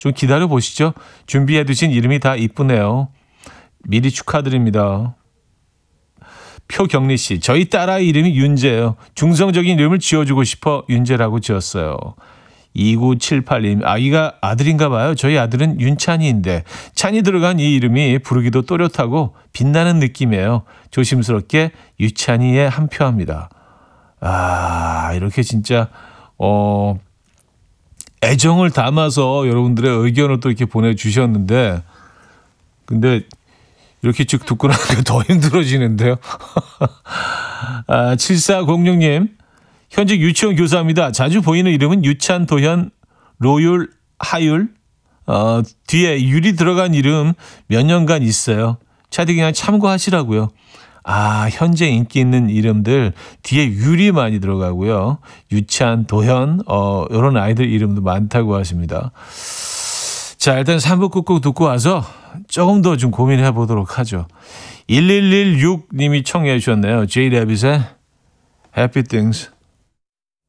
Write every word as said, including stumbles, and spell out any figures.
좀 기다려 보시죠. 준비해 두신 이름이 다 이쁘네요. 미리 축하드립니다. 표경리 씨, 저희 딸아이 이름이 윤재예요. 중성적인 이름을 지어주고 싶어 윤재라고 지었어요. 이구칠팔 님, 아이가 아들인가 봐요. 저희 아들은 윤찬이인데 찬이 들어간 이 이름이 부르기도 또렷하고 빛나는 느낌이에요. 조심스럽게 유찬이에 한 표 합니다. 아, 이렇게 진짜 어 애정을 담아서 여러분들의 의견을 또 이렇게 보내주셨는데, 근데 이렇게 쭉 듣고 나니까 더 힘들어지는데요. 아, 칠사공육 님, 현직 유치원 교사입니다. 자주 보이는 이름은 유찬, 도현, 로율, 하율. 어, 뒤에 율이 들어간 이름 몇 년간 있어요. 차디 그냥 참고하시라고요. 아, 현재 인기 있는 이름들 뒤에 율이 많이 들어가고요. 유찬, 도현, 어, 이런 아이들 이름도 많다고 하십니다. 자, 일단 삼 부 꾹꾹 듣고 와서 조금 더 좀 고민해 보도록 하죠. 일일일육 님이 청해 주셨네요. 제이 레빗의 Happy Things.